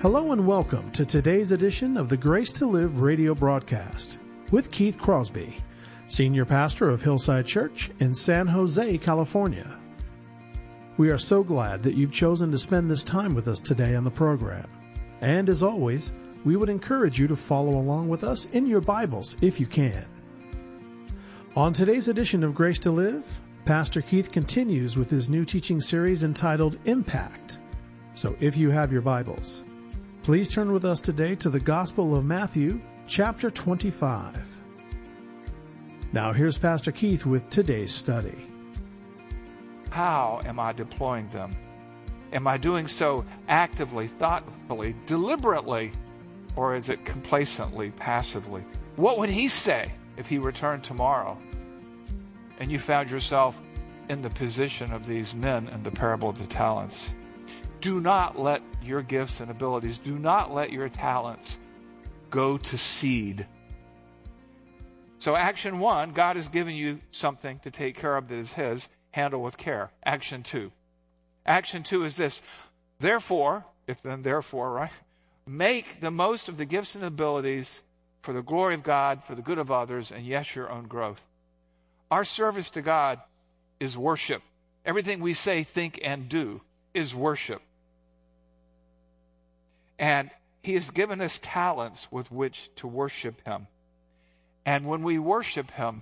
Hello and welcome to today's edition of the Grace to Live radio broadcast with Keith Crosby, Senior Pastor of Hillside Church in San Jose, California. We are so glad that you've chosen to spend this time with us today on the program. And as always, we would encourage you to follow along with us in your Bibles if you can. On today's edition of Grace to Live, Pastor Keith continues with his new teaching series entitled Impact. So if you have your Bibles, please turn with us today to the Gospel of Matthew, chapter 25. Now here's Pastor Keith with today's study. How am I deploying them? Am I doing so actively, thoughtfully, deliberately, or is it complacently, passively? What would he say if he returned tomorrow and you found yourself in the position of these men in the parable of the talents? Do not let your gifts and abilities, do not let your talents go to seed. So action 1, God has given you something to take care of that is his. Handle with care. Action 2. Action 2 is this. Therefore, right? Make the most of the gifts and abilities for the glory of God, for the good of others, and yes, your own growth. Our service to God is worship. Everything we say, think, and do is worship. And he has given us talents with which to worship him. And when we worship him,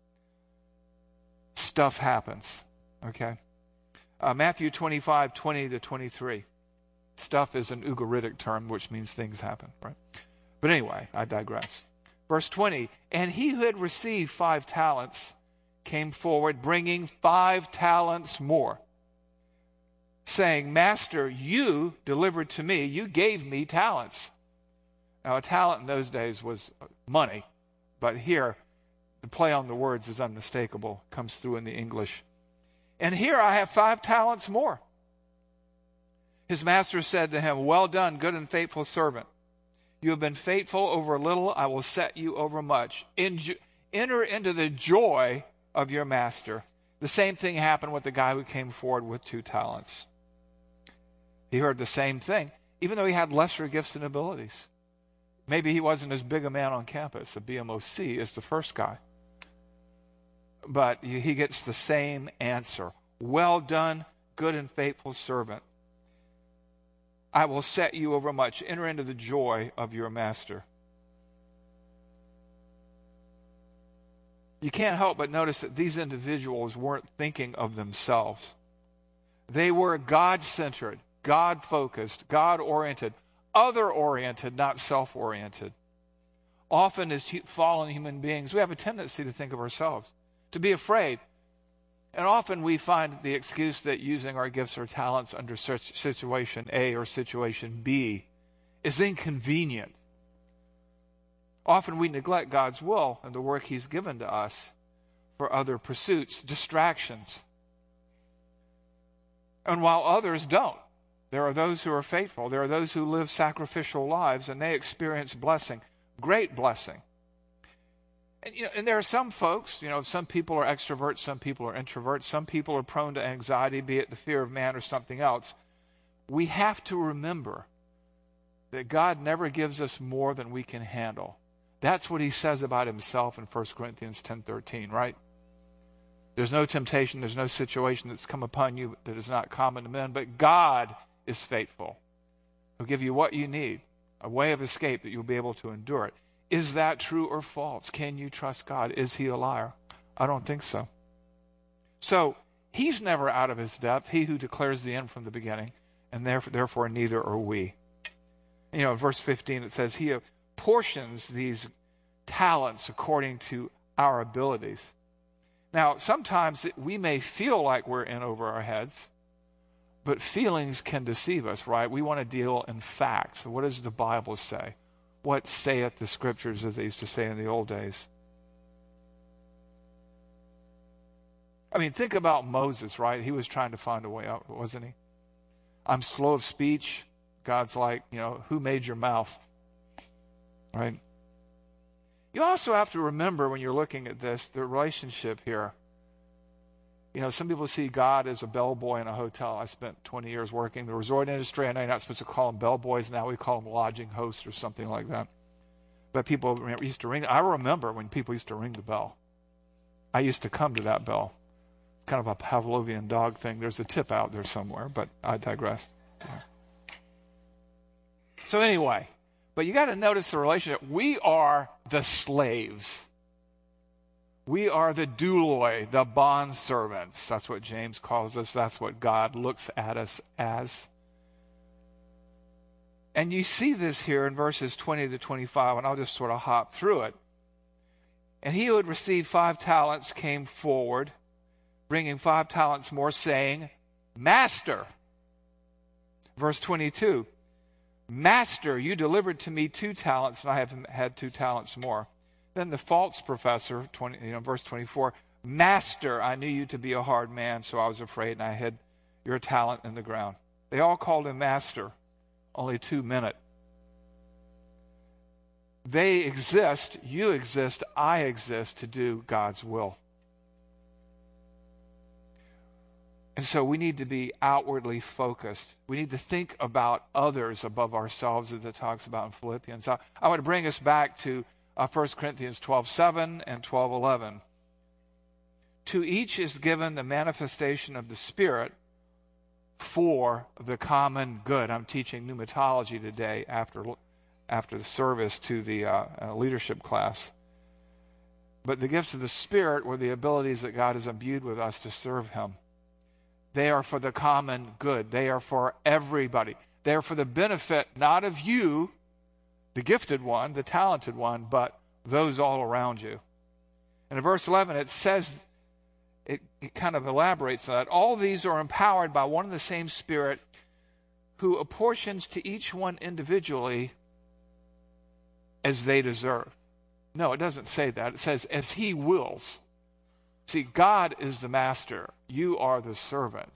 stuff happens. Okay? Matthew 25, 20 to 23. Stuff is an Ugaritic term, which means things happen, right? But anyway, I digress. Verse 20, and he who had received 5 talents came forward, bringing 5 talents more, saying, Master, you delivered to me, you gave me talents. Now, a talent in those days was money, but here, the play on the words is unmistakable, comes through in the English. And here I have 5 talents more. His master said to him, well done, good and faithful servant. You have been faithful over a little, I will set you over much. Enter into the joy of your master. The same thing happened with the guy who came forward with 2 talents. He heard the same thing, even though he had lesser gifts and abilities. Maybe he wasn't as big a man on campus, a BMOC, as the first guy. But he gets the same answer. Well done, good and faithful servant. I will set you over much. Enter into the joy of your master. You can't help but notice that these individuals weren't thinking of themselves. They were God-centered, God-focused, God-oriented, other-oriented, not self-oriented. Often as fallen human beings, we have a tendency to think of ourselves, to be afraid. And often we find the excuse that using our gifts or talents under such situation A or situation B is inconvenient. Often we neglect God's will and the work he's given to us for other pursuits, distractions. And while others don't, there are those who are faithful. There are those who live sacrificial lives and they experience blessing, great blessing. And there are some folks, some people are extroverts, some people are introverts, some people are prone to anxiety, be it the fear of man or something else. We have to remember that God never gives us more than we can handle. That's what he says about himself in 1 Corinthians 10:13, right? There's no temptation, there's no situation that's come upon you that is not common to men, but God is faithful. He'll give you what you need, a way of escape that you'll be able to endure it. Is that true or false? Can you trust God? Is he a liar? I don't think so. So, he's never out of his depth, he who declares the end from the beginning, and therefore neither are we. In verse 15 it says, he apportions these talents according to our abilities. Now, sometimes we may feel like we're in over our heads, but feelings can deceive us, right? We want to deal in facts. What does the Bible say? What saith the Scriptures, as they used to say in the old days? I mean, think about Moses, right? He was trying to find a way out, wasn't he? I'm slow of speech. God's like, who made your mouth? Right? You also have to remember when you're looking at this, the relationship here Some people see God as a bellboy in a hotel. I spent 20 years working in the resort industry. I know you're not supposed to call them bellboys. Now we call them lodging hosts or something like that. But people used to ring. I remember when people used to ring the bell. I used to come to that bell. It's kind of a Pavlovian dog thing. There's a tip out there somewhere, but I digress. Yeah. So anyway, but you got to notice the relationship. We are the slaves. We are the douloi, the bond servants. That's what James calls us. That's what God looks at us as. And you see this here in verses 20 to 25, and I'll just sort of hop through it. And he who had received 5 talents came forward, bringing 5 talents more, saying, Master. Verse 22, Master, you delivered to me 2 talents, and I have had 2 talents more. Then the false professor, verse 24, Master, I knew you to be a hard man, so I was afraid, and I hid your talent in the ground. They all called him Master, only 2 meant it. They exist, you exist, I exist to do God's will. And so we need to be outwardly focused. We need to think about others above ourselves, as it talks about in Philippians. I would bring us back to 1 Corinthians 12:7 and 12:11. To each is given the manifestation of the Spirit for the common good. I'm teaching pneumatology today after the service to the leadership class. But the gifts of the Spirit were the abilities that God has imbued with us to serve Him. They are for the common good. They are for everybody. They are for the benefit not of you, the gifted one, the talented one, but those all around you. And in verse 11 it says, it kind of elaborates on that. All these are empowered by one and the same Spirit, who apportions to each one individually as they deserve. No, it doesn't say that. It says, as He wills. See, God is the master. You are the servant.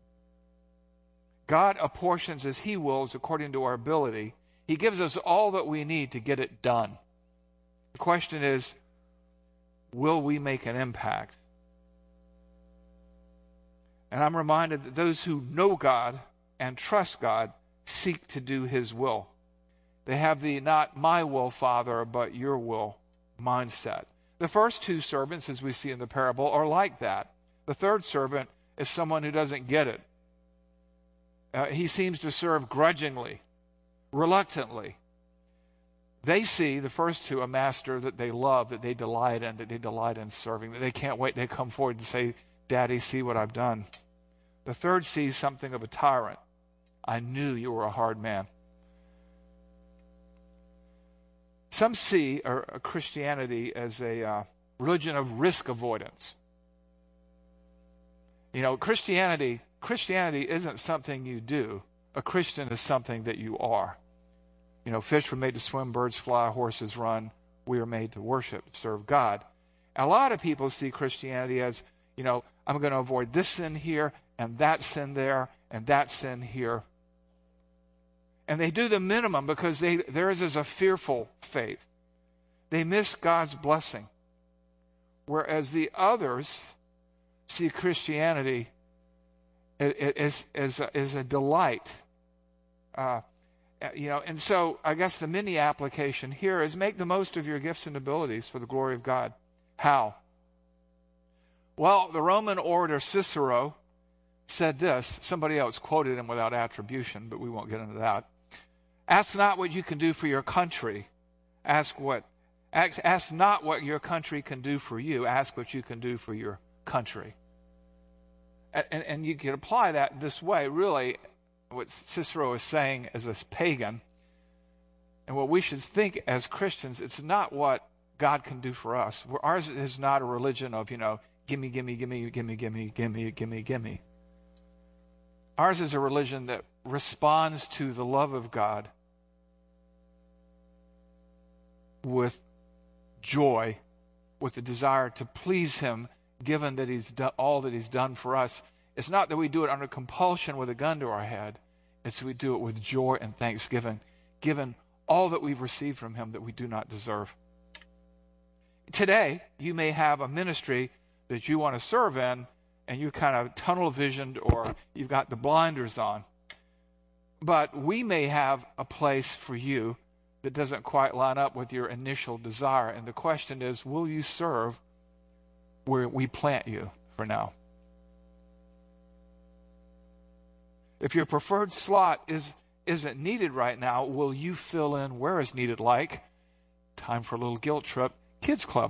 God apportions as He wills according to our ability. He gives us all that we need to get it done. The question is, will we make an impact? And I'm reminded that those who know God and trust God seek to do His will. They have the not my will, Father, but your will mindset. The first 2 servants, as we see in the parable, are like that. The third servant is someone who doesn't get it. He seems to serve grudgingly, reluctantly. They see, the first 2, a master that they love, that they delight in serving, that they can't wait to come forward and say, Daddy, see what I've done. The third sees something of a tyrant. I knew you were a hard man. Some see Christianity as a religion of risk avoidance. Christianity isn't something you do. A Christian is something that you are. Fish were made to swim, birds fly, horses run. We are made to worship, serve God. A lot of people see Christianity as, I'm going to avoid this sin here, and that sin there, and that sin here. And they do the minimum because theirs is a fearful faith. They miss God's blessing. Whereas the others see Christianity as a delight. And so I guess the mini application here is make the most of your gifts and abilities for the glory of God. How? Well, the Roman orator Cicero said this. Somebody else quoted him without attribution, but we won't get into that. Ask not what you can do for your country. Ask not what your country can do for you. Ask what you can do for your country. And you can apply that this way, really, what Cicero is saying as a pagan, and what we should think as Christians, it's not what God can do for us. Ours is not a religion of, gimme, gimme, gimme, gimme, gimme, gimme, gimme, gimme. Ours is a religion that responds to the love of God with joy, with the desire to please Him, given that He's done all that He's done for us. It's not that we do it under compulsion with a gun to our head. It's we do it with joy and thanksgiving, given all that we've received from Him that we do not deserve. Today, you may have a ministry that you want to serve in and you're kind of tunnel visioned or you've got the blinders on. But we may have a place for you that doesn't quite line up with your initial desire. And the question is, will you serve where we plant you for now? If your preferred slot isn't needed right now, will you fill in where is needed, like time for a little guilt trip, kids club?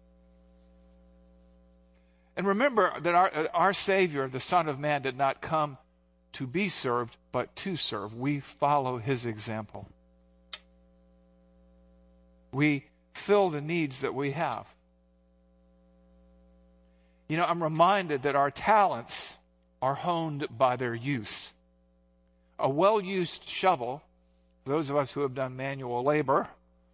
And remember that our Savior, the Son of Man, did not come to be served, but to serve. We follow his example. We fill the needs that we have. You know, I'm reminded that our talents are honed by their use. A well-used shovel, those of us who have done manual labor,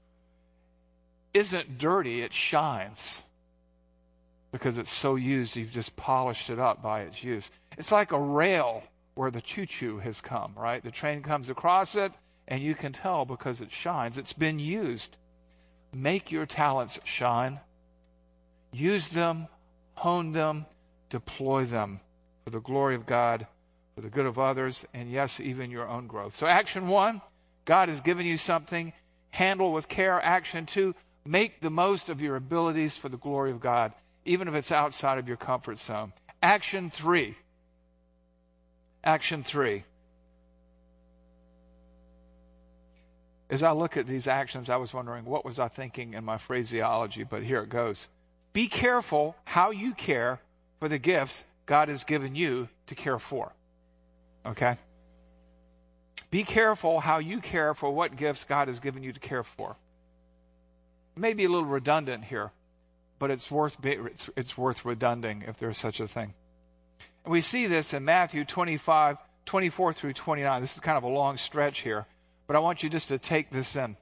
isn't dirty, it shines. Because it's so used, you've just polished it up by its use. It's like a rail where the choo-choo has come, right? The train comes across it, and you can tell because it shines. It's been used. Make your talents shine. Use them, hone them, deploy them for the glory of God, for the good of others, and yes, even your own growth. So action 1, God has given you something. Handle with care. Action 2, make the most of your abilities for the glory of God, even if it's outside of your comfort zone. Action 3. Action 3. As I look at these actions, I was wondering, what was I thinking in my phraseology? But here it goes. Be careful how you care for the gifts God has given you to care for. Okay? Be careful how you care for what gifts God has given you to care for. It may be a little redundant here, but it's worth redunding if there's such a thing. And we see this in Matthew 25, 24 through 29. This is kind of a long stretch here, but I want you just to take this in.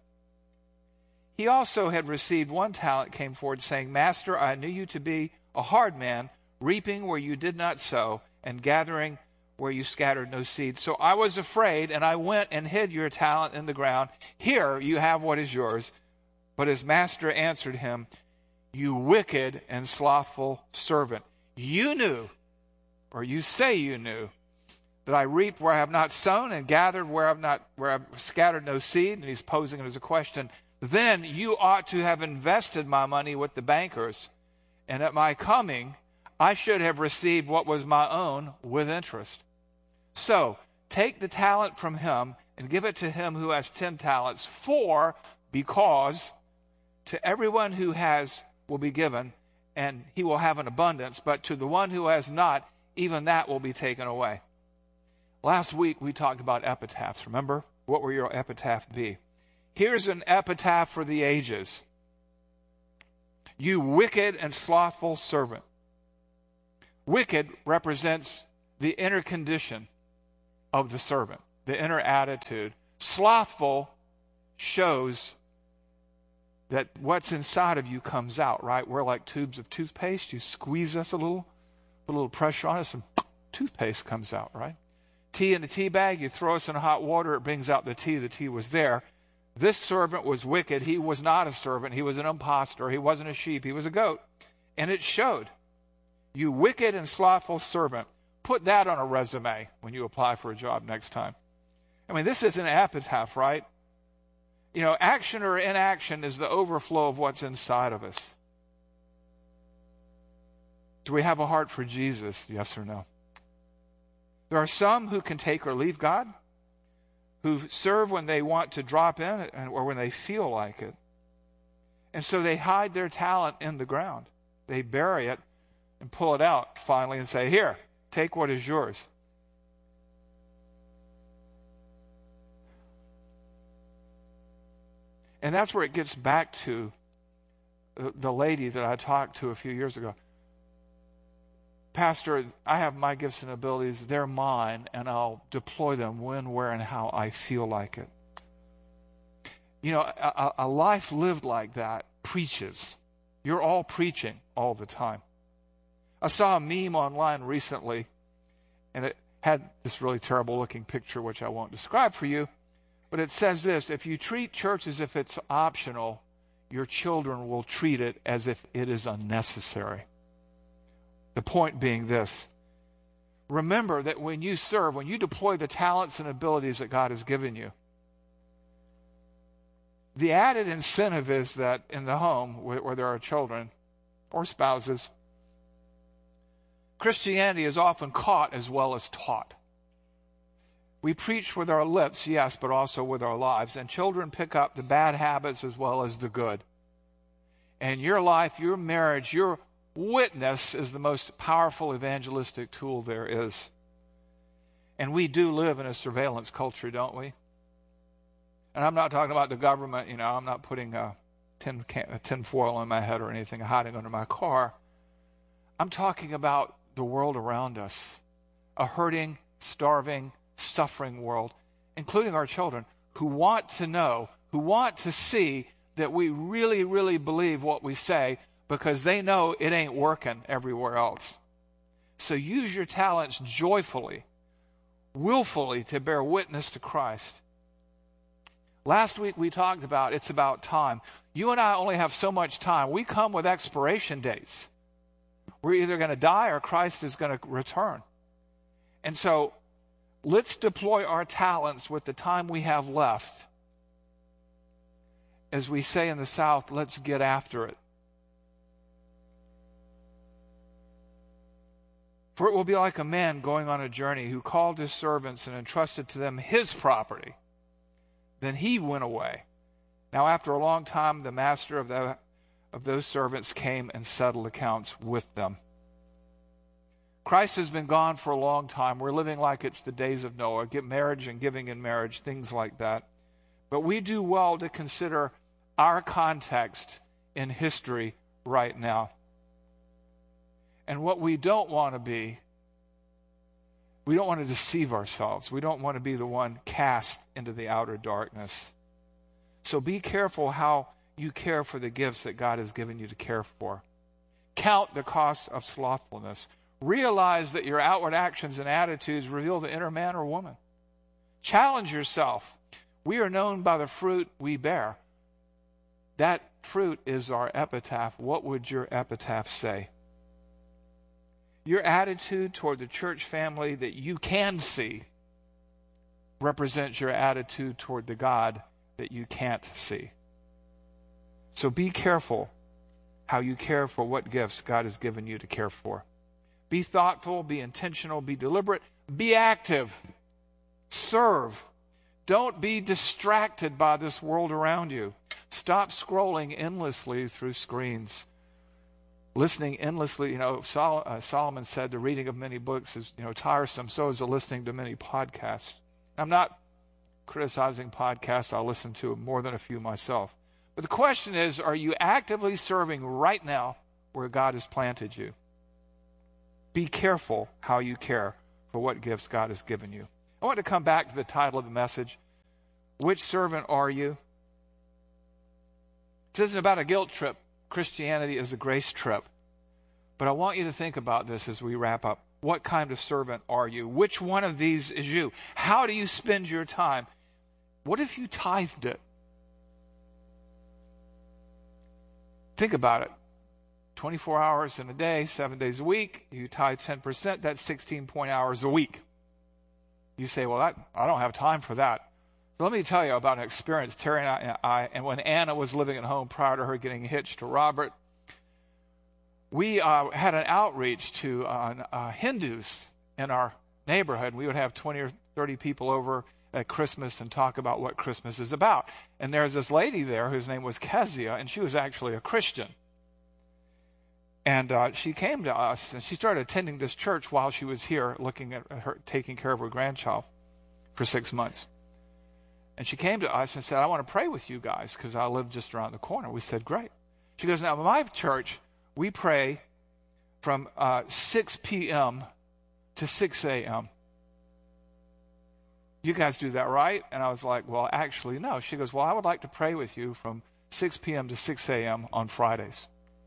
He also had received 1 talent, came forward saying, Master, I knew you to be a hard man, reaping where you did not sow, and gathering where you scattered no seed. So I was afraid, and I went and hid your talent in the ground. Here you have what is yours. But his master answered him, You wicked and slothful servant. You knew, or you say you knew, that I reaped where I have not sown and gathered where I've scattered no seed. And he's posing it as a question. Then you ought to have invested my money with the bankers, and at my coming I should have received what was my own with interest. So take the talent from him and give it to him who has 10 talents. Because to everyone who has will be given, and he will have an abundance. But to the one who has not, even that will be taken away. Last week we talked about epitaphs. Remember? What will your epitaph be? Here's an epitaph for the ages. You wicked and slothful servant. Wicked represents the inner condition of the servant, the inner attitude. Slothful shows that what's inside of you comes out, right? We're like tubes of toothpaste. You squeeze us a little, put a little pressure on us, and toothpaste comes out, right? Tea in a tea bag, you throw us in hot water, it brings out the tea. The tea was there. This servant was wicked. He was not a servant. He was an imposter. He wasn't a sheep. He was a goat. And it showed. You wicked and slothful servant. Put that on a resume when you apply for a job next time. I mean, this is an epitaph, right? You know, action or inaction is the overflow of what's inside of us. Do we have a heart for Jesus? Yes or no? There are some who can take or leave God, who serve when they want to drop in or when they feel like it. And so they hide their talent in the ground. They bury it and pull it out finally and say, Here, take what is yours. And that's where it gets back to the lady that I talked to a few years ago. Pastor, I have my gifts and abilities. They're mine, and I'll deploy them when, where, and how I feel like it. You know, a life lived like that preaches. You're all preaching all the time. I saw a meme online recently, and it had this really terrible-looking picture, which I won't describe for you. But it says this: if you treat church as if it's optional, your children will treat it as if it is unnecessary. The point being this. Remember that when you serve, when you deploy the talents and abilities that God has given you, the added incentive is that in the home where there are children or spouses, Christianity is often caught as well as taught. We preach with our lips, yes, but also with our lives. And children pick up the bad habits as well as the good. And your life, your marriage, your witness is the most powerful evangelistic tool there is. And we do live in a surveillance culture, don't we? And I'm not talking about the government, I'm not putting a tin foil on my head or anything, hiding under my car. I'm talking about the world around us, a hurting, starving, suffering world, including our children, who want to know, who want to see that we really, really believe what we say because they know it ain't working everywhere else. So use your talents joyfully, willfully to bear witness to Christ. Last week we talked about it's about time. You and I only have so much time. We come with expiration dates. We're either going to die or Christ is going to return. And so let's deploy our talents with the time we have left. As we say in the South, let's get after it. For it will be like a man going on a journey who called his servants and entrusted to them his property. Then he went away. Now after a long time, the master of those servants came and settled accounts with them. Christ has been gone for a long time. We're living like it's the days of Noah. Get marriage and giving in marriage, things like that. But we do well to consider our context in history right now. And what we don't want to be, we don't want to deceive ourselves. We don't want to be the one cast into the outer darkness. So be careful how you care for the gifts that God has given you to care for. Count the cost of slothfulness. Realize that your outward actions and attitudes reveal the inner man or woman. Challenge yourself. We are known by the fruit we bear. That fruit is our epitaph. What would your epitaph say? Your attitude toward the church family that you can see represents your attitude toward the God that you can't see. So be careful how you care for what gifts God has given you to care for. Be thoughtful, be intentional, be deliberate, be active, serve. Don't be distracted by this world around you. Stop scrolling endlessly through screens. Listening endlessly, Solomon said the reading of many books is, tiresome. So is the listening to many podcasts. I'm not criticizing podcasts. I'll listen to more than a few myself. But the question is, are you actively serving right now where God has planted you? Be careful how you care for what gifts God has given you. I want to come back to the title of the message. Which servant are you? This isn't about a guilt trip. Christianity is a grace trip. But I want you to think about this as we wrap up. What kind of servant are you? Which one of these is you? How do you spend your time? What if you tithed it? Think about it. 24 hours in a day, 7 days a week. You tithe 10%, that's 16 hours a week. You say, well, I don't have time for that. So let me tell you about an experience Terry and I, and when Anna was living at home prior to her getting hitched to Robert, we had an outreach to Hindus in our neighborhood. We would have 20 or 30 people over at Christmas and talk about what Christmas is about. And there's this lady there whose name was Kezia, and she was actually a Christian. And she came to us, and she started attending this church while she was here, looking at her, taking care of her grandchild for 6 months. And she came to us and said, I want to pray with you guys because I live just around the corner. We said, great. She goes, now, in my church, we pray from 6 p.m. to 6 a.m. You guys do that, right? And I was like, well, actually, no. She goes, well, I would like to pray with you from 6 p.m. to 6 a.m. on Fridays.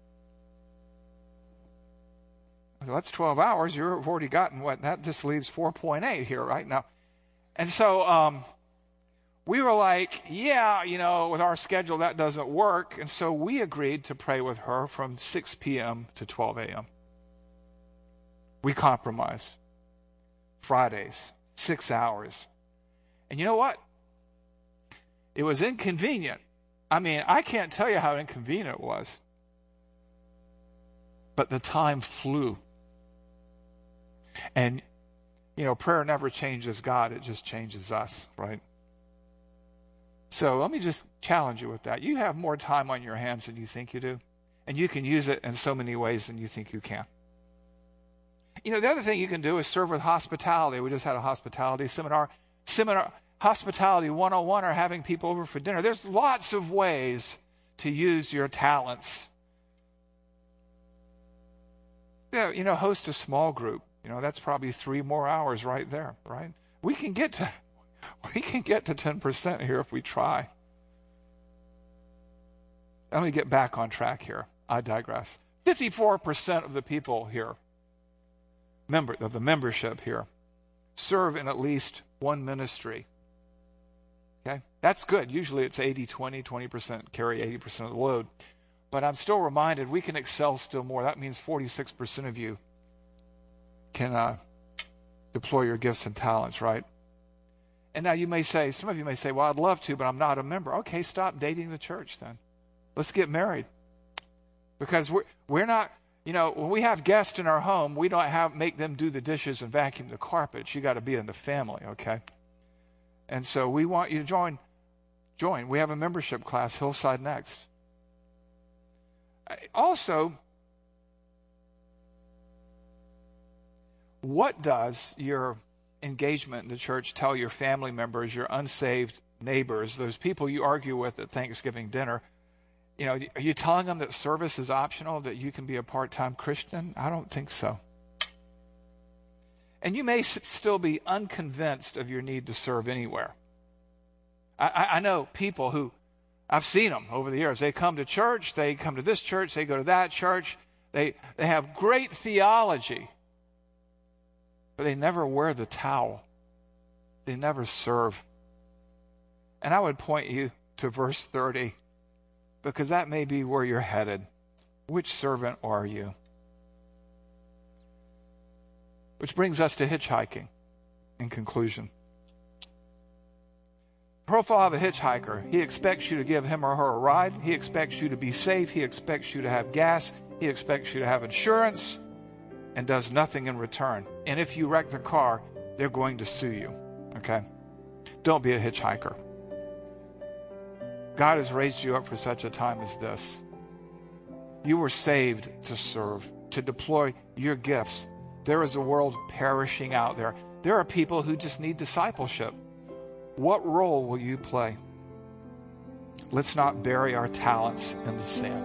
Well, that's 12 hours. You've already gotten what? That just leaves 4.8 here right now. And so we were like, yeah, with our schedule, that doesn't work. And so we agreed to pray with her from 6 p.m. to 12 a.m. We compromised. Fridays, 6 hours. And you know what? It was inconvenient. I mean, I can't tell you how inconvenient it was. But the time flew. And, prayer never changes God. It just changes us, right? So let me just challenge you with that. You have more time on your hands than you think you do. And you can use it in so many ways than you think you can. The other thing you can do is serve with hospitality. We just had a hospitality seminar. Hospitality 101 or having people over for dinner. There's lots of ways to use your talents. Yeah, host a small group. That's probably 3 more hours right there, right? We can get to 10% here if we try. Let me get back on track here. I digress. 54% of the people here, of the membership here, serve in at least one ministry. Okay? That's good. Usually it's 80-20, 20% carry 80% of the load. But I'm still reminded we can excel still more. That means 46% of you can deploy your gifts and talents, right? And now some of you may say, well, I'd love to, but I'm not a member. Okay, stop dating the church then. Let's get married. Because we're not, when we have guests in our home, we don't make them do the dishes and vacuum the carpets. You got to be in the family, okay? And so we want you to join. We have a membership class, Hillside Next. Also, what does your engagement in the church tell your family members, your unsaved neighbors, those people you argue with at Thanksgiving dinner? Are you telling them that service is optional, that you can be a part-time Christian? I don't think so. And you may still be unconvinced of your need to serve anywhere. I know people who, I've seen them over the years. They come to church, they come to this church, they go to that church. They have great theology, but they never wear the towel. They never serve. And I would point you to verse 30, because that may be where you're headed. Which servant are you? Which brings us to hitchhiking in conclusion. Profile of a hitchhiker. He expects you to give him or her a ride. He expects you to be safe. He expects you to have gas. He expects you to have insurance, and does nothing in return. And if you wreck the car, they're going to sue you. Okay? Don't be a hitchhiker. God has raised you up for such a time as this. You were saved to serve, to deploy your gifts. There is a world perishing out there. There are people who just need discipleship. What role will you play? Let's not bury our talents in the sand.